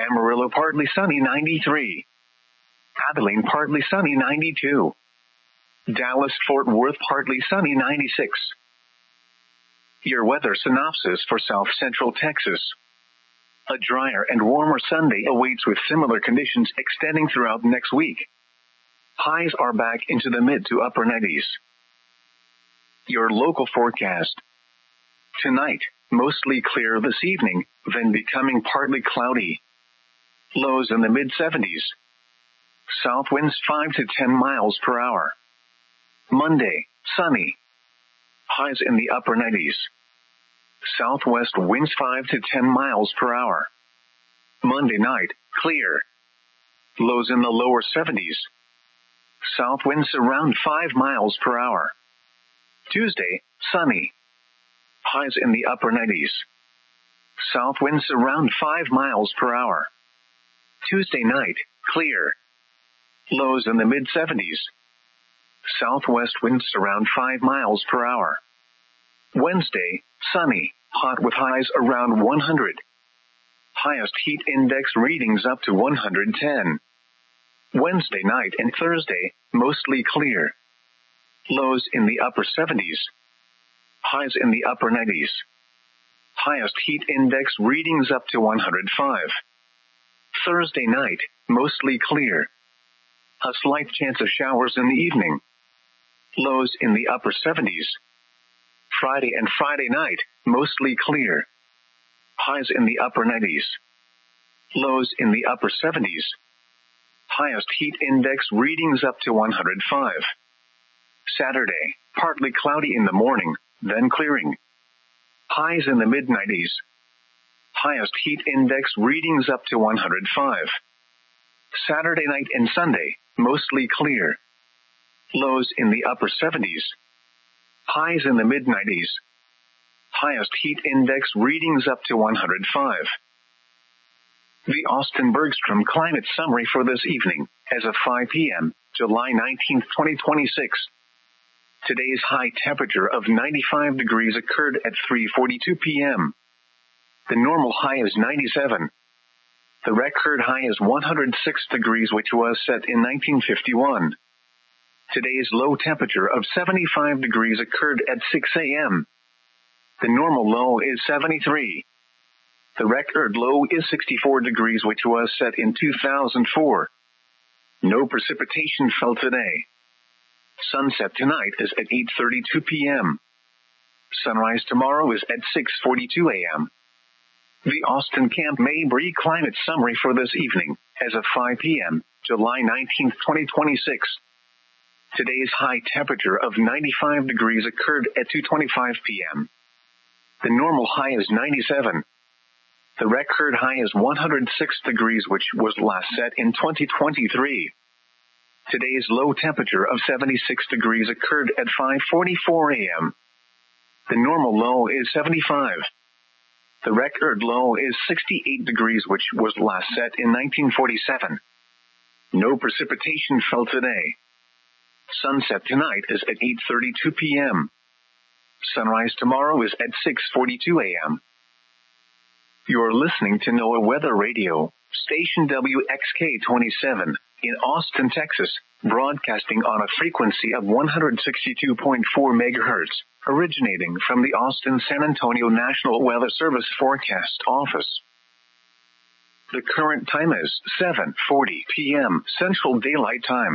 Amarillo, partly sunny, 93. Abilene, partly sunny, 92. Dallas-Fort Worth, partly sunny, 96. Your weather synopsis for South Central Texas. A drier and warmer Sunday awaits with similar conditions extending throughout next week. Highs are back into the mid to upper 90s. Your local forecast. Tonight, mostly clear this evening, then becoming partly cloudy. Lows in the mid-70s. South winds 5 to 10 miles per hour. Monday, sunny. Highs in the upper 90s. Southwest winds 5 to 10 miles per hour. Monday night, clear. Lows in the lower 70s. South winds around 5 miles per hour. Tuesday, sunny. Highs in the upper 90s. South winds around 5 miles per hour. Tuesday night, clear. Lows in the mid-70s. Southwest winds around 5 miles per hour. Wednesday, sunny, hot with highs around 100. Highest heat index readings up to 110. Wednesday night and Thursday, mostly clear. Lows in the upper 70s. Highs in the upper 90s. Highest heat index readings up to 105. Thursday night, mostly clear. A slight chance of showers in the evening. Lows in the upper 70s. Friday and Friday night, mostly clear. Highs in the upper 90s. Lows in the upper 70s. Highest heat index readings up to 105. Saturday, partly cloudy in the morning, then clearing. Highs in the mid-90s. Highest heat index readings up to 105. Saturday night and Sunday, mostly clear. Lows in the upper 70s. Highs in the mid-90s. Highest heat index readings up to 105. The Austin Bergstrom Climate Summary for this evening, as of 5 p.m., July 19, 2026. Today's high temperature of 95 degrees occurred at 3:42 p.m. The normal high is 97. The record high is 106 degrees, which was set in 1951. Today's low temperature of 75 degrees occurred at 6 a.m. The normal low is 73. The record low is 64 degrees, which was set in 2004. No precipitation fell today. Sunset tonight is at 8:32 p.m. Sunrise tomorrow is at 6:42 a.m. The Austin Camp Mabry Climate Summary for this evening, as of 5 p.m., July 19, 2026. Today's high temperature of 95 degrees occurred at 2:25 p.m. The normal high is 97. The record high is 106 degrees, which was last set in 2023. Today's low temperature of 76 degrees occurred at 5:44 a.m. The normal low is 75. The record low is 68 degrees, which was last set in 1947. No precipitation fell today. Sunset tonight is at 8:32 p.m. Sunrise tomorrow is at 6:42 a.m. You're listening to NOAA Weather Radio, station WXK-27, in Austin, Texas, broadcasting on a frequency of 162.4 megahertz, originating from the Austin-San Antonio National Weather Service Forecast Office. The current time is 7:40 p.m. Central Daylight Time.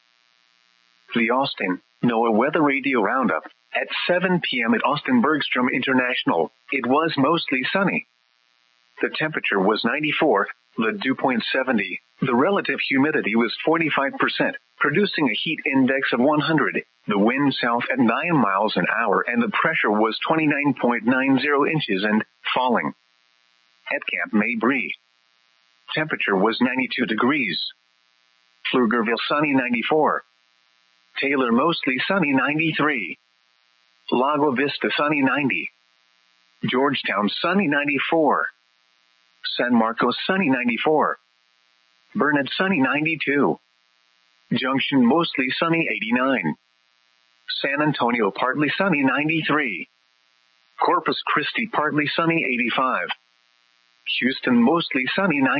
The Austin NOAA Weather Radio Roundup. At 7 p.m. at Austin Bergstrom International, it was mostly sunny. The temperature was 94, the dew point 70, the relative humidity was 45%, producing a heat index of 100, the wind south at 9 miles an hour, and the pressure was 29.90 inches and falling. At Camp Mabry, temperature was 92 degrees. Pflugerville sunny 94. Taylor mostly sunny 93. Lago Vista sunny 90. Georgetown sunny 94. San Marcos sunny 94. Burnett sunny 92. Junction mostly sunny 89. San Antonio partly sunny 93. Corpus Christi partly sunny 85. Houston mostly sunny 90.